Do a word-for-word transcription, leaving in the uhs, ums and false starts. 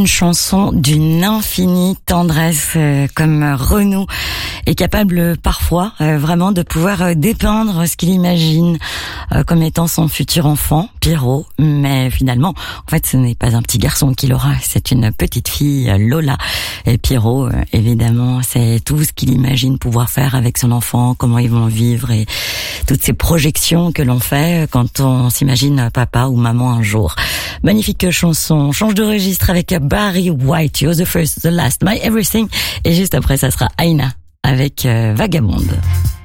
une chanson d'une infinie tendresse, euh, comme Renaud est capable parfois euh, vraiment de pouvoir euh, dépeindre ce qu'il imagine euh, comme étant son futur enfant, Pierrot. Mais finalement, en fait, ce n'est pas un petit garçon qu'il aura, c'est une petite fille, euh, Lola. Et Pierrot, euh, évidemment, c'est tout ce qu'il imagine pouvoir faire avec son enfant, comment ils vont vivre et toutes ces projections que l'on fait quand on s'imagine papa ou maman un jour. Magnifique chanson. On change de registre avec Barry White, You're the First, the Last, My Everything. Et juste après, ça sera Aina avec euh, Vagabonde.